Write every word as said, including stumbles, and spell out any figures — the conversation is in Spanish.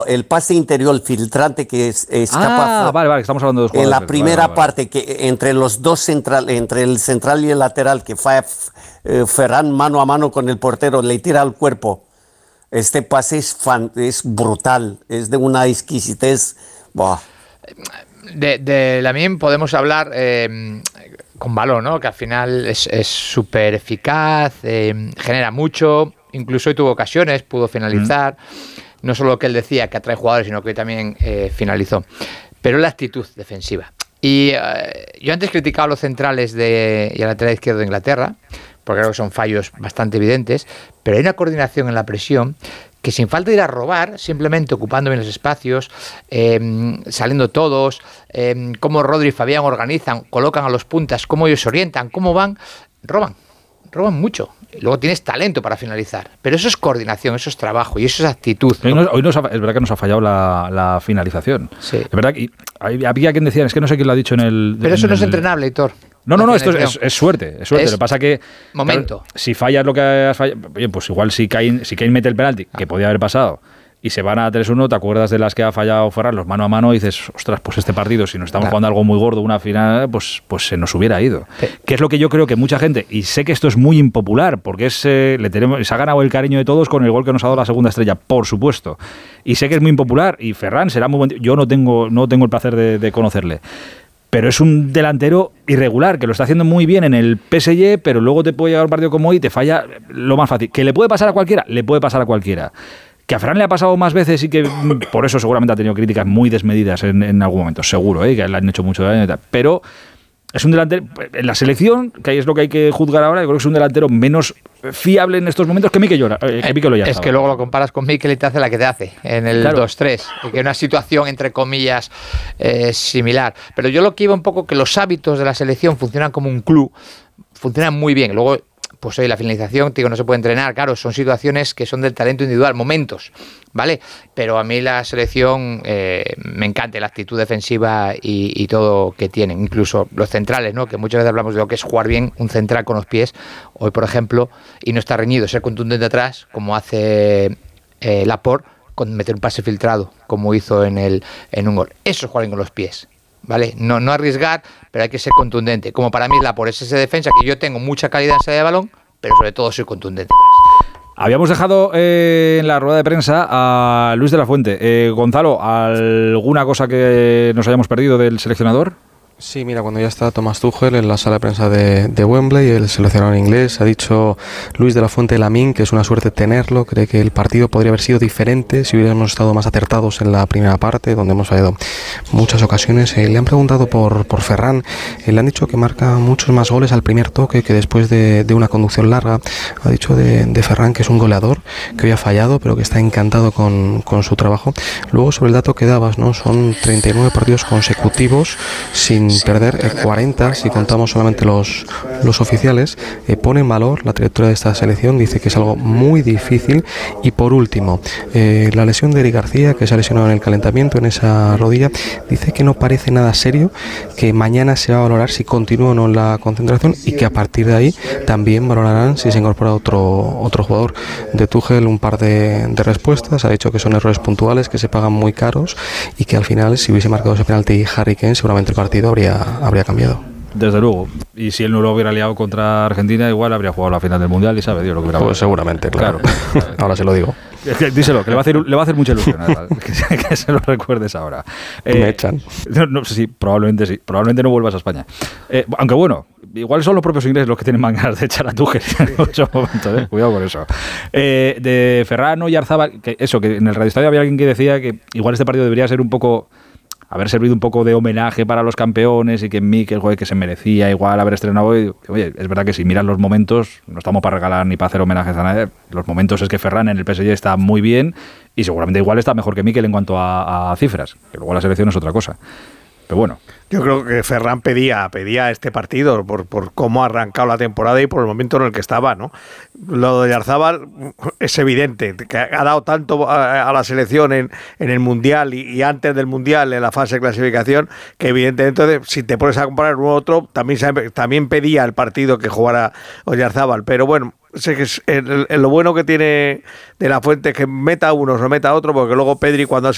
el pase interior, el filtrante que es, escapa. Ah, vale, vale, estamos hablando de dos jugadores. En la primera vale, vale, parte, que entre los dos central, entre el central y el lateral, que fue eh, Ferran mano a mano con el portero, le tira al cuerpo. Este pase es, fan, es brutal, es de una exquisitez. Buah. De, de Lamine podemos hablar eh, con balón, ¿no? Que al final es súper eficaz, eh, genera mucho, incluso hoy tuvo ocasiones, pudo finalizar. Mm. No solo lo que él decía, que atrae jugadores, sino que hoy también eh, finalizó. Pero la actitud defensiva. Y eh, yo antes criticaba a los centrales de, y al lateral izquierdo de Inglaterra, porque creo que son fallos bastante evidentes, pero hay una coordinación en la presión que sin falta de ir a robar, simplemente ocupando bien los espacios, eh, saliendo todos, eh, cómo Rodri y Fabián organizan, colocan a los puntas, cómo ellos se orientan, cómo van, roban. roban mucho. Luego tienes talento para finalizar. Pero eso es coordinación, eso es trabajo y eso es actitud. Hoy, nos, hoy nos ha, es verdad que nos ha fallado la, la finalización. Sí. Es verdad que había quien decía, es que no sé quién lo ha dicho en el... Pero eso en no es el, entrenable, Héctor. No, no, no, esto es, es suerte, es suerte. Es Lo que pasa que... Momento. Claro, si fallas lo que has fallado... Oye, pues igual si Kane, si Kane mete el penalti, que podía haber pasado, y se van a tres uno, te acuerdas de las que ha fallado Ferran, los mano a mano, y dices, ostras, pues este partido, si nos estamos claro. jugando algo muy gordo, una final, pues, pues se nos hubiera ido. Sí. Que es lo que yo creo que mucha gente, y sé que esto es muy impopular, porque es, eh, le tenemos, se ha ganado el cariño de todos con el gol que nos ha dado la segunda estrella, por supuesto. Y sé que es muy impopular, y Ferran será muy buen... Yo no tengo, no tengo el placer de, de conocerle. Pero es un delantero irregular, que lo está haciendo muy bien en el P S G, pero luego te puede llegar un partido como hoy y te falla lo más fácil. ¿Que le puede pasar a cualquiera? Le puede pasar a cualquiera. Que a Ferran le ha pasado más veces y que por eso seguramente ha tenido críticas muy desmedidas en, en algún momento, seguro, ¿eh? Que le han hecho mucho daño y tal. Pero es un delantero, en la selección, que ahí es lo que hay que juzgar ahora, yo creo que es un delantero menos fiable en estos momentos que Mikel Oyarzabal. Es que luego lo comparas con Mikel y te hace la que te hace en el claro. dos tres, que es una situación entre comillas eh, similar. Pero yo lo que iba un poco que los hábitos de la selección funcionan como un club, funcionan muy bien. Luego pues hoy la finalización, digo, no se puede entrenar, claro, son situaciones que son del talento individual, momentos, ¿vale? Pero a mí la selección eh, me encanta la actitud defensiva y, y todo que tienen, incluso los centrales, ¿no? Que muchas veces hablamos de lo que es jugar bien un central con los pies, hoy por ejemplo, y no está reñido, ser contundente atrás, como hace eh, Laporte, con meter un pase filtrado, como hizo en, el, en un gol. Eso es jugar bien con los pies. ¿Vale? No, no arriesgar, pero hay que ser contundente. Como para mí la por esa defensa, que yo tengo mucha calidad en salida de balón, pero sobre todo soy contundente. Habíamos dejado eh, en la rueda de prensa a Luis de la Fuente. Eh, Gonzalo, ¿alguna cosa que nos hayamos perdido del seleccionador? Sí, mira, cuando ya está Thomas Tuchel en la sala de prensa de, de Wembley, el seleccionador inglés, ha dicho Luis de la Fuente Lamine que es una suerte tenerlo, cree que el partido podría haber sido diferente si hubiéramos estado más acertados en la primera parte, donde hemos fallado muchas ocasiones. Eh, le han preguntado por, por Ferran, eh, le han dicho que marca muchos más goles al primer toque que después de, de una conducción larga. Ha dicho de, de Ferran que es un goleador, que hoy ha fallado, pero que está encantado con, con su trabajo. Luego, sobre el dato que dabas, ¿no? Son treinta y nueve partidos consecutivos sin perder, eh, cuarenta si contamos solamente los, los oficiales. Eh, pone en valor la trayectoria de esta selección, dice que es algo muy difícil. Y por último, eh, la lesión de Eric García, que se ha lesionado en el calentamiento en esa rodilla, dice que no parece nada serio, que mañana se va a valorar si continúa o no en la concentración y que a partir de ahí también valorarán si se incorpora otro, otro jugador. De Tuchel un par de, de respuestas, ha dicho que son errores puntuales que se pagan muy caros y que al final si hubiese marcado ese penalti Harry Kane seguramente el partido habría habría cambiado. Desde luego. Y si él no lo hubiera liado contra Argentina, igual habría jugado la final del Mundial y sabe Dios lo que hubiera Pues seguramente, claro. claro. Ahora se lo digo. Díselo, que le va a hacer, le va a hacer mucha ilusión. que, que se lo recuerdes ahora. Eh, Me echan. No, no, sí, probablemente sí. Probablemente no vuelvas a España. Eh, aunque bueno, igual son los propios ingleses los que tienen más ganas de echar a Tuchel en muchos momentos. ¿eh? Cuidado con eso. Eh, de Ferran Oyarzabal, que eso, que en el Radio Estadio había alguien que decía que igual este partido debería ser un poco... haber servido un poco de homenaje para los campeones y que Mikel, joder, que se merecía igual haber estrenado hoy. Oye, es verdad que si miras los momentos, no estamos para regalar ni para hacer homenajes a nadie. Los momentos es que Ferran en el P S G está muy bien y seguramente igual está mejor que Mikel en cuanto a, a cifras, que luego la selección es otra cosa. Pero bueno. Yo creo que Ferran pedía, pedía este partido por, por cómo ha arrancado la temporada y por el momento en el que estaba, ¿no? Lo de Oyarzabal es evidente, que ha dado tanto a, a la selección en, en el Mundial y, y antes del Mundial, en la fase de clasificación, que evidentemente si te pones a comparar uno u otro, también, también pedía el partido que jugara Oyarzabal. Pero bueno, sé que es el, el, lo bueno que tiene de la Fuente es que meta uno, no meta otro, porque luego Pedri cuando ha